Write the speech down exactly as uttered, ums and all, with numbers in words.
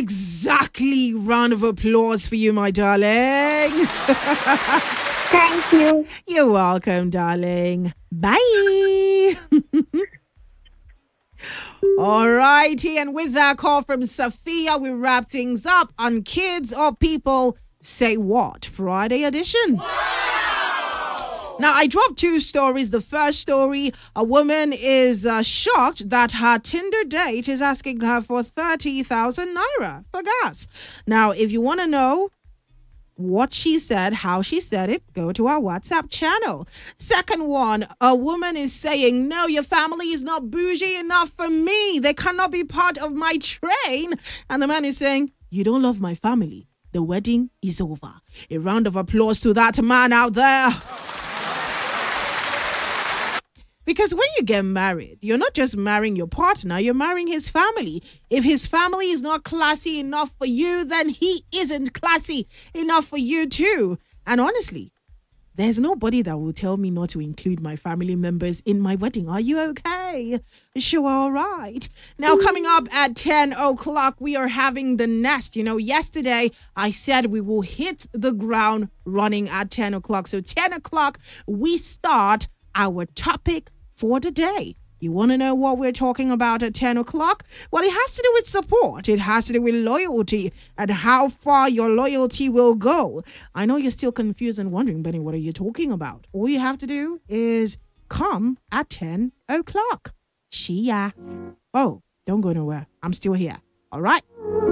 Exactly. Round of applause for you, my darling. Thank you. You're welcome, darling. Bye. All righty. And with that call from Sophia, we wrap things up on Kids or People Say What Friday edition. Wow. Now, I dropped two stories. The first story, a woman is uh, shocked that her Tinder date is asking her for thirty thousand naira for gas. Now, if you want to know what she said, how she said it, go to our WhatsApp channel. Second one, a woman is saying, no, your family is not bougie enough for me. They cannot be part of my train. And the man is saying, you don't love my family. The wedding is over. A round of applause to that man out there. Because when you get married, you're not just marrying your partner, you're marrying his family. If his family is not classy enough for you, then he isn't classy enough for you too. And honestly, there's nobody that will tell me not to include my family members in my wedding. Are you okay? Sure, all right. Now, coming up at ten o'clock, we are having the nest. You know, yesterday I said we will hit the ground running at ten o'clock. So ten o'clock, we start our topic for the day. You want to know what we're talking about at ten o'clock? Well, it has to do with support. It has to do with loyalty and how far your loyalty will go. I know you're still confused and wondering, Benny, what are you talking about? All you have to do is come at ten o'clock. Shia. Oh, don't go nowhere. I'm still here. All right.